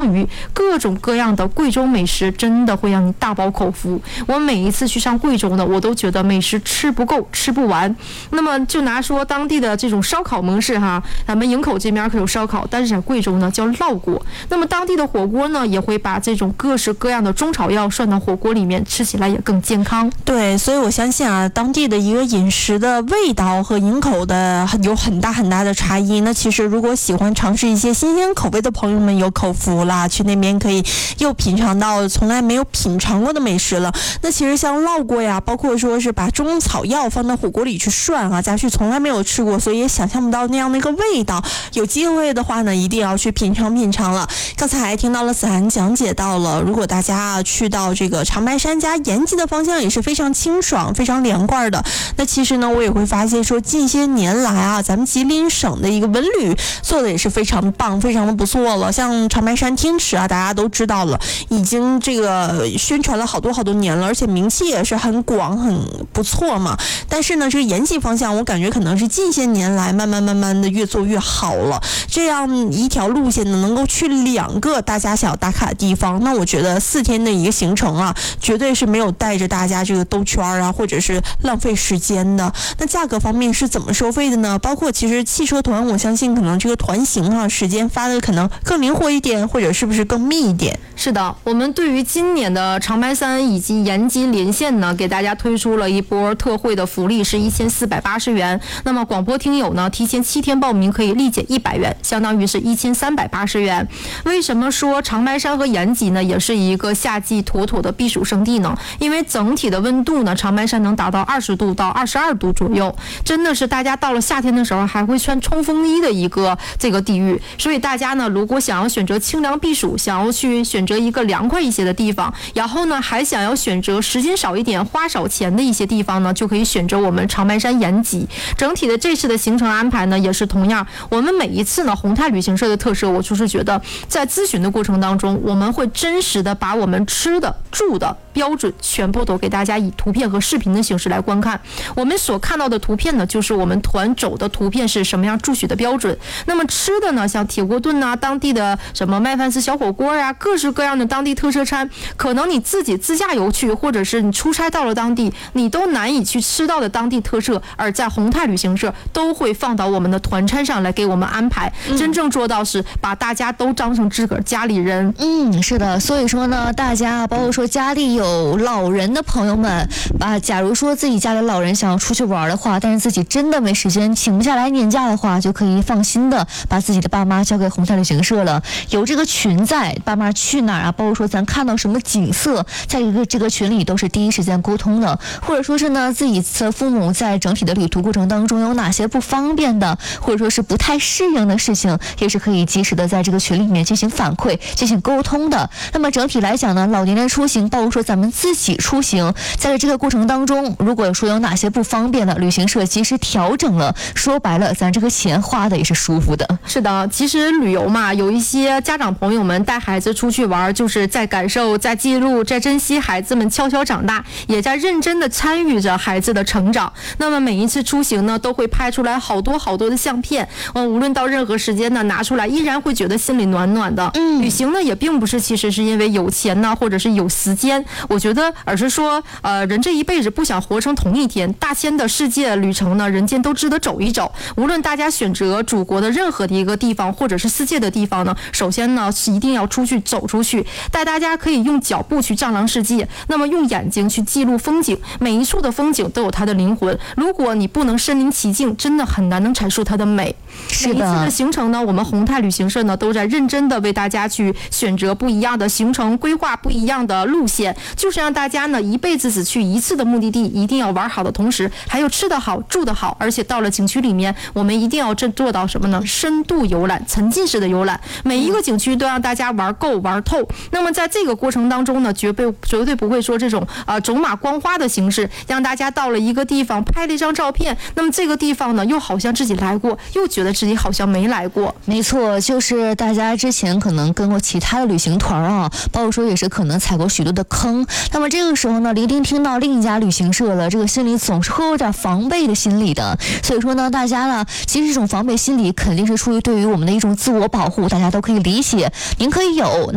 鱼，各种各样的贵州美食真的会让你大饱口福。我每一次去上贵州呢，我都觉得美食吃不够吃不完。那么就拿说当地的这种烧烤模式哈，咱们营口这边可有烧烤，但是在贵州呢叫烙锅。那么当地的火锅呢，也会把这种各式各样的中草药涮到火锅里面，吃起来也更健康。 对，所以我相信啊，当地的一个饮食的味道和营口的有很大很大的差异。那其实如果喜欢尝试一些新鲜口味的朋友们有口福啦，去那边可以又品尝到从来没有品尝过的美食了。那其实像烙锅呀，包括说是把中草药放到火锅里去涮啊，家旭从来没有吃过，所以也想象不到那样的一个味道。有机会的话呢，一定要去品尝品尝了。刚才还听到了子涵讲解到了，如果大家去到这个长白山加延吉的方向也是非常清爽非常凉快的。那其实呢，我也会发现说近些年来啊，咱们吉林省的一个文旅做的也是非常棒非常的不错了。像长白山天池啊，大家都知道了，已经这个宣传了好多年了，而且名气也是很广很不错嘛。但是呢，这个延吉方向我感觉可能是近些年来慢慢的越做越好了。这样一条路线呢，能够去2个大家想要打卡的地方，那我觉得4天的一个行程啊，绝对是没有带着大家这个兜圈啊，或者是浪费时间的。那价格方面是怎么收费的呢？包括其实汽车团，我相信可能这个团行啊，时间发的可能更灵活一点，或者是不是更密一点？ 是的，我们对于今年的长白山以及延吉连线呢，给大家推出了一波特惠的福利，是1480元。那么广播听友呢，提前7天报名可以立减100元，相当于是1380元。为什么说长白山和延吉呢，也是一个夏季妥妥的避暑胜地呢？因为整体的温度呢，长白山能达到20度到22度左右，真的是大家到了夏天的时候还会穿冲锋衣的一个这个地域。所以大家呢，如果想要选择清凉避暑，想要去选择一个凉快一些的地方，然后呢还想要选择时间少一点花少钱的一些地方呢，就可以选择我们长白山延吉。整体的这次的行程安排呢，也是同样，我们每一次呢宏泰旅行社的特色，我就是觉得在咨询的过程当中，我们会真实的把我们吃的住的标准全部都给大家以图片和视频的形式来观看。我们所看到的图片呢，就是我们团走的图片是什么样住宿的标准。那么吃的呢，像铁锅炖啊，当地的什么麦饭丝小火锅啊，各式各样的当地特色餐，可能你自己自驾游去，或者是你出差到了当地，你都难以去吃到的当地特色，而在宏泰旅行社都会放到我们的团餐上来给我们安排，真正做到是把大家都当成自个儿家里人。 是的，所以说呢，大家包括说家里有老人的朋友们假如说自己家里老人想要出去玩的话，但是自己真的没时间请不下来年假的话，就可以放心的把自己的爸妈交给宏泰旅行社了。有这个群在，爸妈去哪儿啊，包括说咱看到什么景色，在这个群里都是第一时间沟通的。或者说是呢，自己的父母在整体的旅途过程当中有哪些不方便的，或者说是不太适应的事情，也是可以及时的在这个群里面进行反馈进行沟通的。那么整体来讲呢，老年人出行包括说咱们自己出行，在这个过程当中，如果说有哪些不方便的，旅行社及时调整了，说白了咱这个钱花的也是舒服的。 是的，其实旅游嘛，有一些家长朋友们带孩子出去玩，就是在感受在记录在珍惜孩子们悄悄长大，也在认真的参与着孩子的成长。那么每一次出行呢，都会拍出来好多的相片，无论到任何时间呢，拿出来依然会觉得心里暖暖的。旅行呢也并不是其实是因为有钱呢，或者是有时间，我觉得而是说人这一辈子不想活成同一天，大千的世界旅程呢，人间都值得走一走。无论大家选择祖国的任何的一个地方，或者是世界的地方呢，首先呢是一定要出去走出去，带大家可以用脚步去丈量世界，那么用眼睛去记录风景，每一处的风景都有它的灵魂，如果你不能身临其境，真的很难能阐述它的美。 是的， 每一次的行程呢，我们宏泰旅行社呢都在认真的为大家去选择不一样的行程，规划不一样的路线，就是让大家呢一辈子只去一次的目的地，一定要玩好的同时，还有吃得好住得好，而且到了景区里面，我们一定要做到什么呢？深度游览，沉浸式的游览，每一个景区都让大家玩够玩透。那么在这个过程当中呢，绝对不会说这种走马观花的形式，让大家到了一个地方拍了一张照片，那么这个地方呢又好像自己来过，又觉得自己好像没来过。 没错，就是大家之前可能跟过其他的旅行团啊，包括说也是可能踩过许多的坑，那么这个时候呢，听到另一家旅行社了，这个心里总是会有点防备的心理的。所以说呢，大家呢，其实这种防备心理肯定是出于对于我们的一种自我保护，大家都可以理解。您可以有